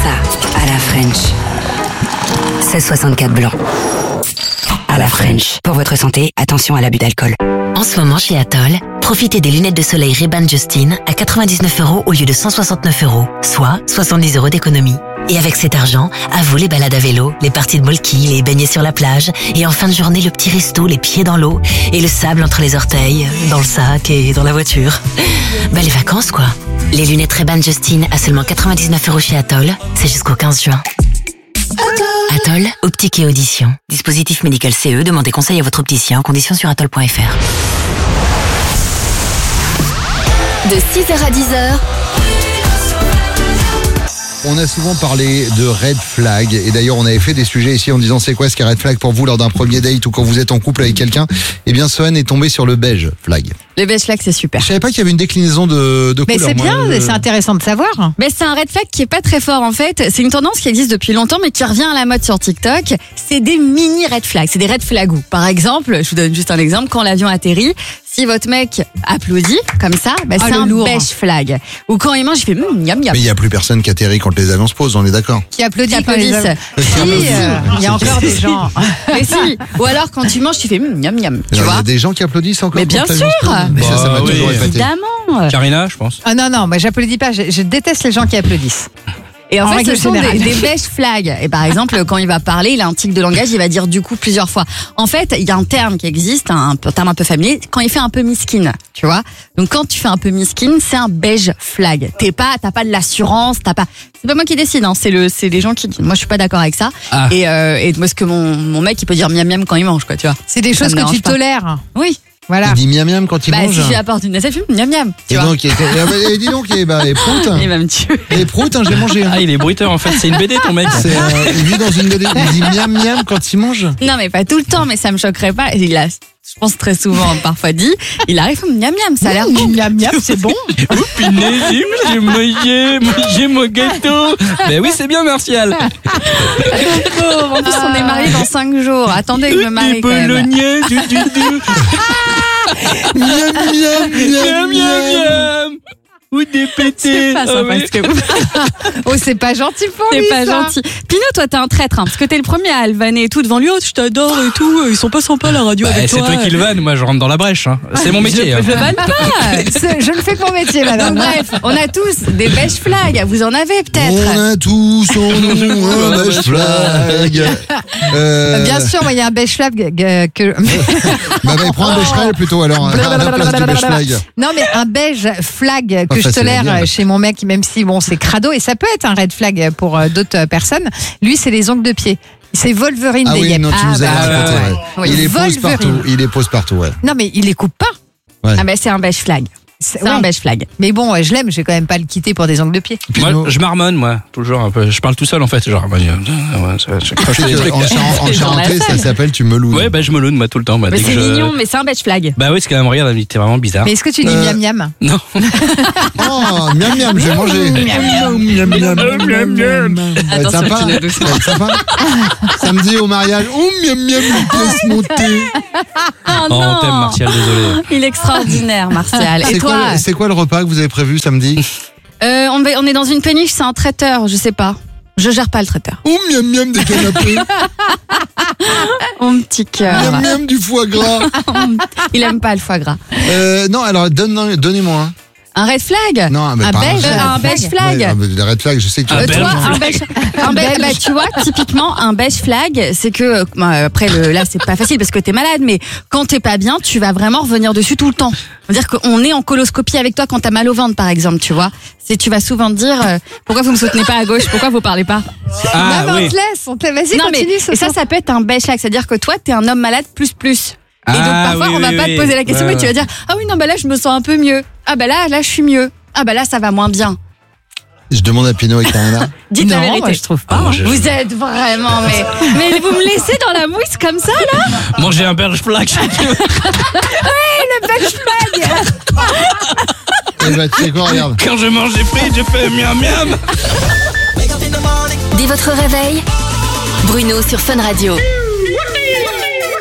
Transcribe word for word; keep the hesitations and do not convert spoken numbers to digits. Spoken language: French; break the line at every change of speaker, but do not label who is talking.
ça à la French. seize soixante-quatre blanc. À la French. Pour votre santé, attention à l'abus d'alcool.
En ce moment, chez Atoll, profitez des lunettes de soleil Ray-Ban Justin à quatre-vingt-dix-neuf euros au lieu de cent soixante-neuf euros, soit soixante-dix euros d'économie. Et avec cet argent, à vous les balades à vélo, les parties de molki, les baignets sur la plage, et en fin de journée, le petit resto, les pieds dans l'eau, et le sable entre les orteils, dans le sac et dans la voiture. Bah, les vacances, quoi. Les lunettes Ray-Ban Justin à seulement quatre-vingt-dix-neuf euros chez Atoll, c'est jusqu'au quinze juin. Atoll, optique et audition. Dispositif médical C E, demandez conseil à votre opticien, conditions sur atoll point f r.
De six heures à dix heures.
On a souvent parlé de red flag et d'ailleurs on avait fait des sujets ici en disant c'est quoi ce qu'est red flag pour vous lors d'un premier date ou quand vous êtes en couple avec quelqu'un. Eh bien Sohan est tombé sur le beige flag.
Le beige flag, c'est super.
Je savais pas qu'il y avait une déclinaison de, de
Mais
couleurs.
c'est bien,
Moi, je-
c'est intéressant de savoir.
Mais c'est un red flag qui est pas très fort en fait. C'est une tendance qui existe depuis longtemps mais qui revient à la mode sur TikTok. C'est des mini red flags, c'est des red flagous. Par exemple, je vous donne juste un exemple, quand l'avion atterrit, si votre mec applaudit comme ça, bah,
Ah,
c'est
le
un
lourd.
beige flag. Ou quand il mange, il fait mmm, miam miam.
Mais il y a plus personne qui atterrit quand les avions se posent, on est d'accord.
Qui applaudit
Qui
quand les
applaudissent.
hommes- Si, euh, il y a encore des gens.
Mais si. Ou alors quand tu manges, tu fais mmm, miam miam. Tu
Alors, il y
vois
a des gens qui applaudissent encore.
Mais
quand
bien
l'avion se
sûr.
pose. Mais ça, ça m'a
Bah,
toujours
oui.
épaté.
Évidemment.
Karina, je pense.
Ah non, non, moi j'applaudis pas, je, je déteste les gens qui applaudissent.
Et en,
En
fait,
règle
ce sont des,
générale.
des beige flags. Et par exemple, quand il va parler, il a un tic de langage, il va dire du coup plusieurs fois. En fait, il y a un terme qui existe, un, un terme un peu familier, quand il fait un peu miskin, tu vois. Donc quand tu fais un peu miskin, c'est un beige flag. T'es pas, t'as pas de l'assurance, t'as pas. C'est pas moi qui décide, hein, c'est le, c'est les gens qui. Moi, je suis pas d'accord avec ça.
Ah.
Et, euh, et parce que mon, mon mec, il peut dire miam miam quand il mange, quoi, tu vois.
C'est des
Ça
choses
me
que tu
dérange pas.
tolères.
Oui.
Voilà.
Il dit miam miam quand il
Bah
mange.
si je lui apporte une assiette, miam miam. Tu
Et
vois.
donc, et, et, et dis donc, et, bah, et prout.
Il va me tuer.
Et prout, hein, j'ai mangé. hein.
Ah, il est bruiteur en fait, c'est une B D ton mec.
C'est, euh, il vit dans une B D, il dit miam miam quand il mange.
Non, mais pas tout le temps, mais ça me choquerait pas. Il a, je pense très souvent, parfois dit, il arrive miam miam, ça a l'air bon.
Miam miam, c'est bon.
Oh punaise, j'ai mangé, j'ai mon gâteau. Ben oui, c'est bien Martial.
Pauvre. En plus, on est mariés dans cinq jours. Attendez que je me marie
Des
quand même.
bolognais, du du du.
Miam miam
Miam miam miam. Ou des pétés.
C'est pas
Ah
sympa
oui.
ce que vous
Oh, c'est pas gentil pour
C'est
lui,
pas
ça.
gentil. Pino, toi, t'es un traître, hein, parce que t'es le premier à alvaner et tout devant lui. Oh, je t'adore et tout. Ils sont pas sympas la radio
Bah,
avec
c'est
toi.
toi qui le vanne, moi je rentre dans la brèche. Hein. C'est mon métier.
Je,
hein.
je vanne pas.
C'est- Je ne fais que mon métier, madame.
Donc bref, on a tous des beige flags. Vous en avez
On
peut-être.
a tous en nous un beige flag. Euh,
Bien sûr, moi, il y a un beige flag euh, que.
Bah, bah, prends un beige flag plutôt alors. À la place du beige flag.
Non, mais un beige flag
Pas
que je
facile à
tolère
dire.
chez mon mec, même si bon, c'est crado et ça peut être un red flag pour euh, d'autres personnes. Lui, c'est les ongles de pied. C'est Wolverine
Ah
des
oui,
yep.
non, tu nous as
bah,
raconté.
ouais,
ouais.
ouais.
Il les pose
Wolverine.
partout. Il les pose partout, ouais.
Non, mais il les coupe pas.
Ah ben c'est un beige flag.
C'est
C'est un
ouais.
beige flag.
Mais bon, euh, je l'aime, je vais quand même pas le quitter pour des ongles de pied.
Moi, je marmonne, moi, toujours un peu. Je parle tout seul en fait, genre. bah, ouais, ça- je crache
Tu sais
des
que
trucs.
en, char- en
C'est dans la
charentais, ça
salle.
s'appelle tu melounes.
Ouais, bah je me loune moi tout le temps. Bah,
Mais
dès que
c'est
je-
mignon, mais c'est un beige flag.
Bah oui, c'est quand même, regarde, t'es vraiment bizarre.
Mais est-ce que tu dis
Euh,
miam miam?
Non.
Oh, miam miam, je vais manger. Miam miam, miam miam, miam. Ça va être
Attention,
sympa.
Pina, doucement.
Ça va être sympa. Samedi au mariage. Oh, miam miam, il laisse monter.
Oh
Oh,
non.
on t'aime Martial, désolé.
Il est extraordinaire, Martial. Et
C'est
toi
quoi, c'est quoi le repas que vous avez prévu samedi?
euh, on, va- on est dans une péniche, c'est un traiteur, je sais pas. Je gère pas le traiteur.
Oh, miam miam des canapés.
Mon petit cœur.
Miam miam du foie gras.
Il aime pas le foie gras.
Euh, non, alors donne, donnez-moi un.
Un red flag
Non, mais
Un
pas
beige,
Euh, un
un
beige
flag.
flag.
Ouais, ah, mais les red flags, je sais que tu
Un
Euh,
as
beige
toi,
flag.
un beige, un beige, bah, tu vois, typiquement, un beige flag, c'est que, euh, bah, après, le, là, c'est pas facile parce que t'es malade, mais quand t'es pas bien, tu vas vraiment revenir dessus tout le temps. C'est-à-dire qu'on est en coloscopie avec toi quand t'as mal au ventre, par exemple, tu vois. C'est, tu vas souvent te dire, euh, pourquoi vous me soutenez pas à gauche? Pourquoi vous parlez pas?
Ah
non, mais
oui.
on te laisse, on te laisse. Vas-y,
Non, mais,
continue.
et ça, ça peut être un beige flag. C'est-à-dire que toi, t'es un homme malade plus plus. Et donc,
Ah,
parfois,
oui,
on va
oui,
pas
oui.
te poser la question,
Ouais,
mais tu vas dire, ah oui, non, bah là, je me sens un peu mieux. Ah bah là, là, je suis mieux. Ah bah là, ça va moins bien.
Je demande à Pino et Karina.
Dites
non,
la vérité.
moi, je trouve pas.
Ah, moi, je-
Vous êtes vraiment, mais, mais vous me laissez dans la mousse comme ça, là?
Moi j'ai un beige flag.
Eh bah, tu sais quoi, regarde.
Quand je mange des frites, je fais miam miam.
Dès votre réveil, Bruno sur Fun Radio.